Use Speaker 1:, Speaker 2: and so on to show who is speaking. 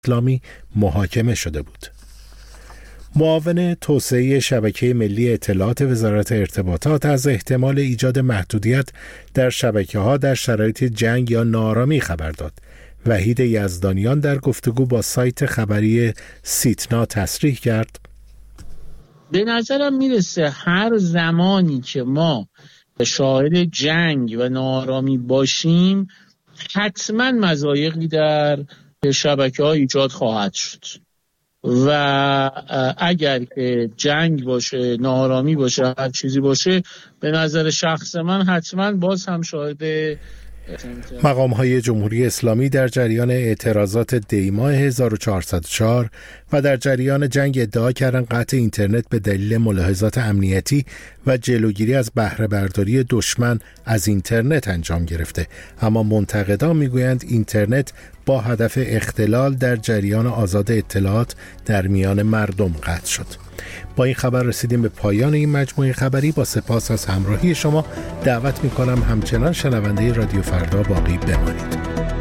Speaker 1: اسلامی محاکمه شده بود. معاون توسعه شبکه ملی اطلاعات وزارت ارتباطات از احتمال ایجاد محدودیت در شبکه‌ها در شرایط جنگ یا ناآرامی خبر داد. وحید یزدانیان در گفتگو با سایت خبری سیتنا تصریح کرد:
Speaker 2: به نظرم میرسه هر زمانی که ما شاهد جنگ و ناآرامی باشیم حتما مضایقی در شبکه‌ها ایجاد خواهد شد و اگر که جنگ باشه، ناآرامی باشه، هر چیزی باشه، به نظر شخص من حتما باز هم شاهد
Speaker 1: مقام‌های جمهوری اسلامی در جریان اعتراضات دی‌ماه 1404 و در جریان جنگ ادعا کردند قطع اینترنت به دلیل ملاحظات امنیتی و جلوگیری از بهره برداری دشمن از اینترنت انجام گرفته، اما منتقدان میگویند اینترنت با هدف اختلال در جریان آزاد اطلاعات در میان مردم قطع شد. با این خبر رسیدیم به پایان این مجموعه خبری. با سپاس از همراهی شما دعوت می‌کنم همچنان شنونده رادیو فردا باقی بمانید.